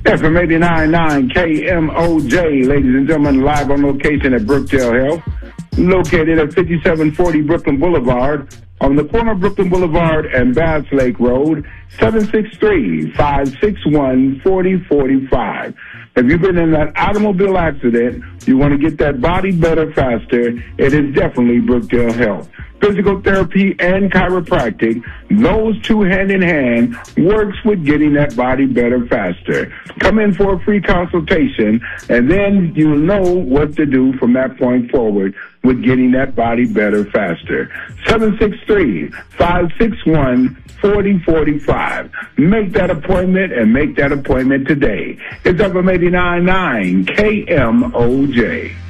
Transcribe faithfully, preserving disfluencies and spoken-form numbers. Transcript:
F M eighty-nine point nine K M O J, ladies and gentlemen, live on location at Brookdale Health, located at fifty-seven forty Brooklyn Boulevard, on the corner of Brooklyn Boulevard and Bass Lake Road, seven six three, five six one, four zero four five. If you've been in that automobile accident, you want to get that body better faster, it is definitely Brookdale Health. Physical therapy and chiropractic, those two hand in hand, works with getting that body better faster. Come in for a free consultation, and then you'll know what to do from that point forward with getting that body better faster. seven six three, five six one, four zero four five. Make that appointment and make that appointment today. It's F M eighty-nine point nine K M O J.